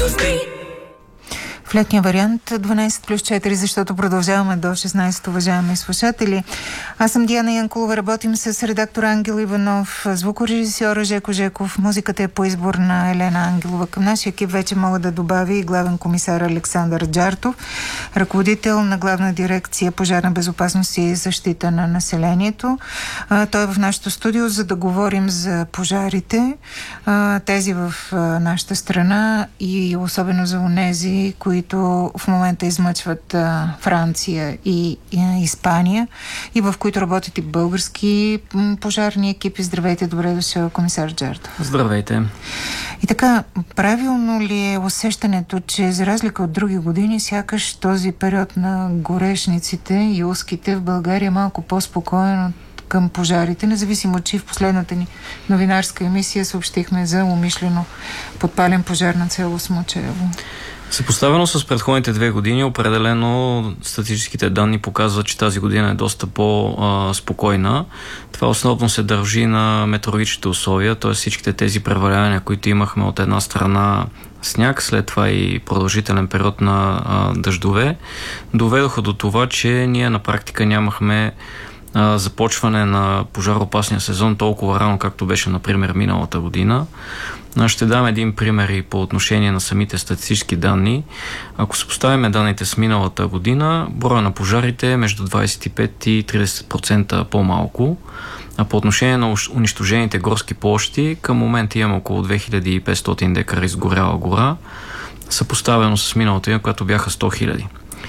В летния вариант 12 плюс 4, защото продължаваме до 16, уважаеми слушатели. Аз съм Диана Янкулова, работим с редактор Ангел Иванов, звукорежисьора Жеко Жеков, музиката е по избор на Елена Ангелова. Към нашия екип вече мога да добавя и главен комисар Александър Джартов, ръководител на главна дирекция пожарна безопасност и защита на населението. Той е в нашото студио, за да говорим за пожарите, тези в нашата страна и особено за онези, които в момента измъчват Франция и Испания и в които работят и български пожарни екипи. Здравейте, добре дошъл, комисар Джартов. Здравейте. И така, правилно ли е усещането, че за разлика от други години, сякаш този период на горешниците и уските в България е малко по-спокоен към пожарите, независимо, че в последната ни новинарска емисия съобщихме за умишлено подпален пожар на село Смочево? Съпоставено с предходните 2 години, определено статистическите данни показват, че тази година е доста по-спокойна. Това основно се дължи на метеорологичните условия, т.е. всичките тези превалявания, които имахме от една страна сняг, след това и продължителен период на дъждове, доведоха до това, че ние на практика нямахме започване на пожароопасния сезон толкова рано, както беше, например, миналата година. Ще дам един пример и по отношение на самите статистически данни. Ако съпоставим данните с миналата година, броя на пожарите е между 25 и 30% по-малко, а по отношение на унищожените горски площи, към момента имаме около 2500 декара изгоряла гора, съпоставено с миналата година, когато бяха 100 000.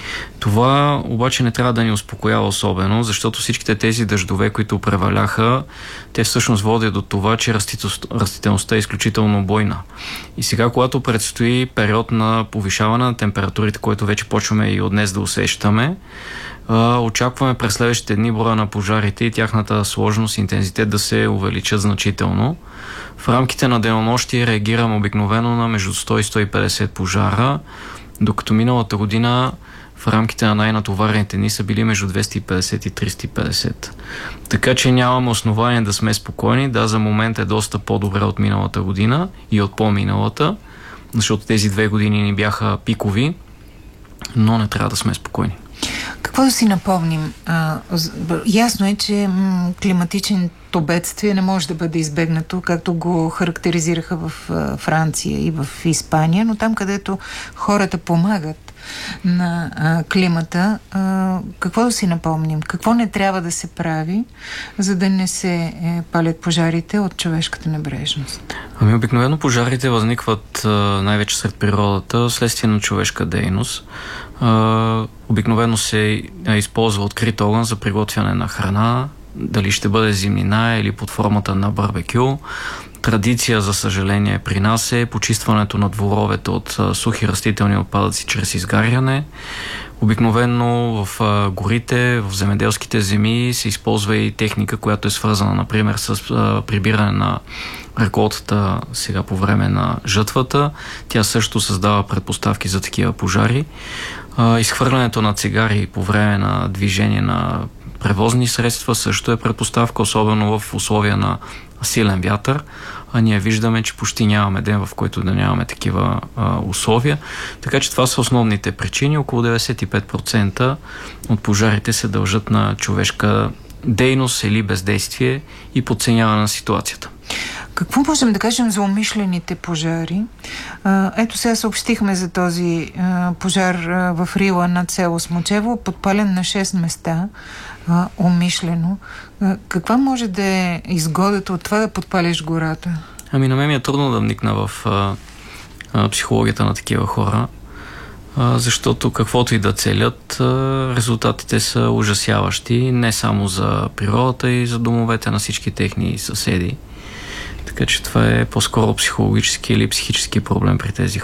Това обаче не трябва да ни успокоява особено, защото всичките тези дъждове, които преваляха, те всъщност водят до това, че растителността е изключително бойна. И сега, когато предстои период на повишаване на температурите, който вече почваме и от днес да усещаме, очакваме през следващите дни броя на пожарите и тяхната сложност и интензитет да се увеличат значително. В рамките на денонощие реагирам обикновено на между 100 и 150 пожара, докато миналата година в рамките на най-натоварените дни са били между 250 и 350. Така че нямаме основание да сме спокойни. Да, за момент е доста по-добре от миналата година и от по-миналата, защото тези 2 години ни бяха пикови, но не трябва да сме спокойни. Какво да си напомним? Ясно е, че климатичното бедствие не може да бъде избегнато, както го характеризираха в Франция и в Испания, но там, където хората помагат на климата, какво да си напомним? Какво не трябва да се прави, за да не се палят пожарите от човешката небрежност? Обикновено пожарите възникват най-вече сред природата, следствие на човешка дейност. Обикновено се използва открит огън за приготвяне на храна, дали ще бъде зимнина или под формата на барбекю. Традиция, за съжаление, при нас е почистването на дворовете от сухи растителни отпадъци чрез изгаряне. Обикновено в горите, в земеделските земи се използва и техника, която е свързана, например, с прибиране на реколтата сега по време на жътвата. Тя също създава предпоставки за такива пожари. Изхвърлянето на цигари по време на движение на превозни средства също е предпоставка, особено в условия на силен вятър, а ние виждаме, че почти нямаме ден, в който да нямаме такива условия. Така че това са основните причини. Около 95% от пожарите се дължат на човешка дейност или бездействие и подценяване на ситуацията. Какво можем да кажем за умишлените пожари? Ето сега съобщихме за този пожар в Рила над село Смочево, подпален на 6 места, умишлено. Каква може да е изгодата от това да подпалиш гората? На мен ми е трудно да вникна в психологията на такива хора, защото каквото и да целят, резултатите са ужасяващи не само за природата и за домовете на всички техни съседи. Така че това е по-скоро психологически или психически проблем при тези